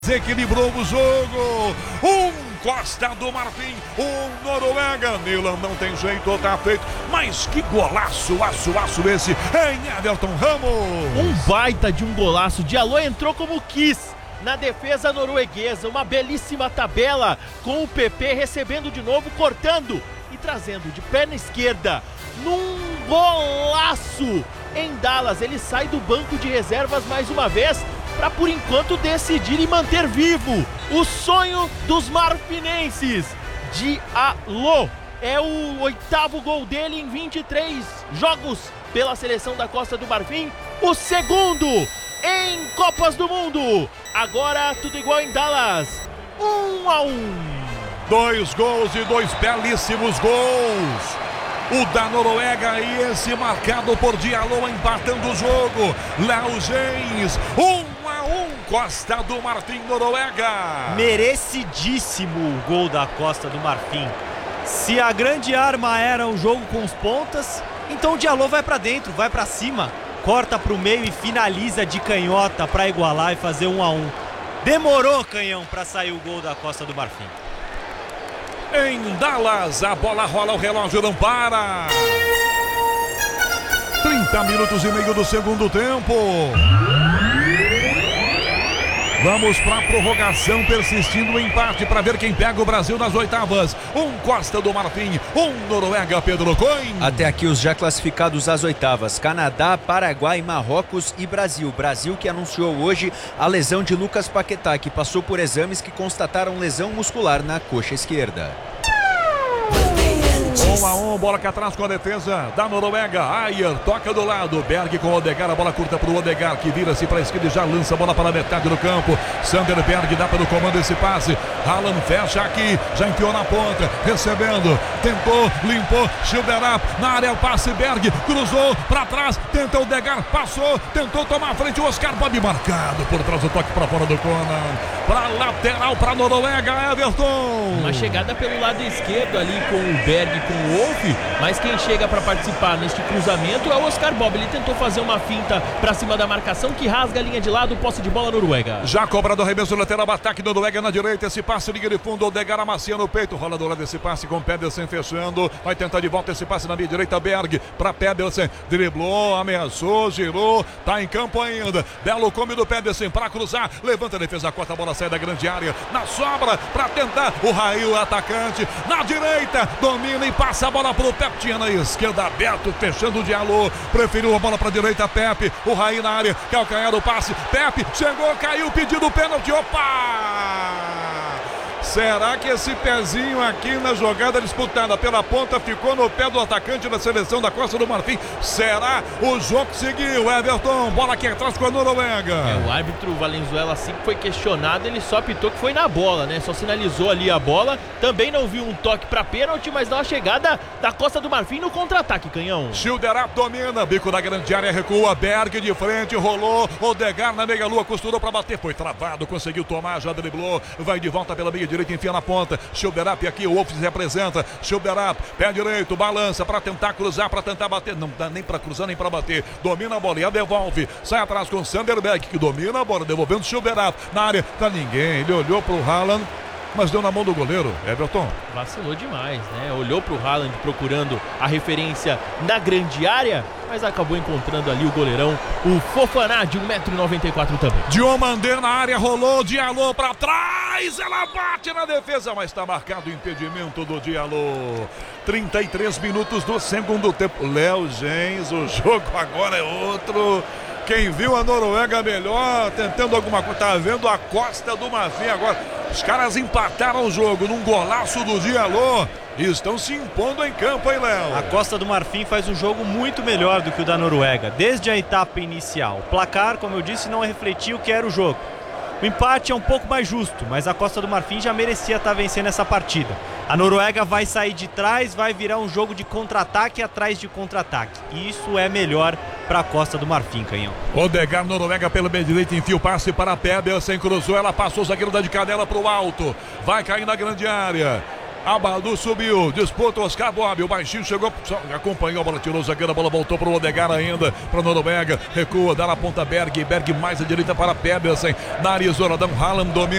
Desequilibrou o jogo. Costa do Marfim, Noruega. Milan não tem jeito, tá feito. Mas que golaço, aço esse em Everton Ramos. Um baita de um golaço. Diallo entrou como quis na defesa norueguesa. Uma belíssima tabela com o PP recebendo de novo, cortando e trazendo de perna esquerda num golaço em Dallas. Ele sai do banco de reservas mais uma vez para, por enquanto, decidir e manter vivo o sonho dos marfinenses. Diallo é o 8º gol dele em 23 jogos pela seleção da Costa do Marfim, o segundo em Copas do Mundo. Agora tudo igual em Dallas, 1-1. 2 gols e 2 belíssimos gols. O da Noruega e esse marcado por Diallo empatando o jogo. Léo Gens, 1-1, Costa do Marfim, Noruega. Merecidíssimo o gol da Costa do Marfim. Se a grande arma era o jogo com os pontas, então o Diallo vai pra dentro, vai pra cima, corta pro meio e finaliza de canhota pra igualar e fazer 1-1. Demorou, Canhão, pra sair o gol da Costa do Marfim. Em Dallas, a bola rola, o relógio não para. 30 minutos e meio do segundo tempo. Vamos para a prorrogação, persistindo o empate para ver quem pega o Brasil nas oitavas. Costa do Marfim, Noruega, Pedro Coin. Até aqui os já classificados às oitavas: Canadá, Paraguai, Marrocos e Brasil. Brasil que anunciou hoje a lesão de Lucas Paquetá, que passou por exames que constataram lesão muscular na coxa esquerda. 1-1, bola aqui atrás com a defesa da Noruega. Ayer toca do lado, Berg com o Odegaard, a bola curta para o Odegaard, que vira-se para a esquerda e já lança a bola para a metade do campo. Sander Berg dá pelo comando esse passe. Haaland fecha aqui, já enfiou na ponta, recebendo, tentou, limpou, Schilderap na área, o passe, Berg cruzou para trás, tenta o Odegaard, passou, tentou tomar a frente, o Oscar Bob marcado por trás, o toque para fora do Conan, para lateral para Noruega, Everton. Uma chegada pelo lado esquerdo ali com o Berg, com o Wolf, mas quem chega para participar neste cruzamento é o Oscar Bob. Ele tentou fazer uma finta para cima da marcação que rasga a linha de lado, posse de bola Noruega. Já cobrado o arremesso lateral, ataque Noruega na direita, esse passe, liga de fundo, Odegaard amacia no peito, rola do lado desse passe com Pedersen fechando, vai tentar de volta esse passe na minha direita, Berg para Pedersen, driblou, ameaçou, girou, tá em campo ainda, belo come do Pedersen para cruzar, levanta a defesa, corta a bola, sai da grande área, na sobra para tentar o Rail, atacante, na direita, domina e passa a bola pro Pepe, tinha na esquerda aberto, fechando o Diallo, preferiu a bola pra direita, Pepe, o Raí na área, calcanhar o passe, Pepe, chegou, caiu, pedido o pênalti, opa! Será que esse pezinho aqui na jogada disputada pela ponta ficou no pé do atacante da seleção da Costa do Marfim? Será? O jogo seguiu, Everton, bola aqui atrás com a Noruega. O árbitro Valenzuela, assim que foi questionado, ele só apitou que foi na bola, né? Só sinalizou ali a bola, também não viu um toque para pênalti, mas dá uma chegada da Costa do Marfim no contra-ataque, Canhão. Schilderap domina, bico da grande área, recua, Berg de frente, rolou, Odegaard na meia-lua, costurou para bater, foi travado, conseguiu tomar, já driblou, vai de volta pela meia direita, enfia na ponta, Schilderap aqui, o Wolf se representa, Schilderap, pé direito, balança para tentar cruzar, para tentar bater, não dá nem para cruzar nem para bater, domina a bola e a devolve, sai atrás com Sanderberg, que domina a bola, devolvendo Schilderap na área, tá ninguém, ele olhou pro Haaland, mas deu na mão do goleiro, Everton. Vacilou demais, né? Olhou pro Haaland procurando a referência na grande área, mas acabou encontrando ali o goleirão, o Fofana, de 1,94 m também. Diomandé na área, rolou, Diallo pra trás, ela bate na defesa, mas tá marcado o impedimento do Diallo. 33 minutos do segundo tempo. Léo Gens, o jogo agora é outro. Quem viu a Noruega melhor, tentando alguma coisa, tá vendo a Costa do Marfim agora. Os caras empataram o jogo num golaço do Diallo e estão se impondo em campo, hein, Léo? A Costa do Marfim faz um jogo muito melhor do que o da Noruega, desde a etapa inicial. O placar, como eu disse, não refletia o que era o jogo. O empate é um pouco mais justo, mas a Costa do Marfim já merecia estar vencendo essa partida. A Noruega vai sair de trás, vai virar um jogo de contra-ataque atrás de contra-ataque. E isso é melhor para a Costa do Marfim, Canhão. Odegaard, Noruega pelo meio direito, enfia o passe para a Pedersen, cruzou, ela passou o zagueiro da de Canela para o alto. Vai cair na grande área. Abadu subiu, disputa Oscar Bob, o baixinho chegou, acompanhou a bola, tirou o zagueiro, a bola voltou para o Odegaard ainda, para o Noruega, recua, dá na ponta Berg mais à direita para Pedersen, na Arizona, dá um Haaland, domina.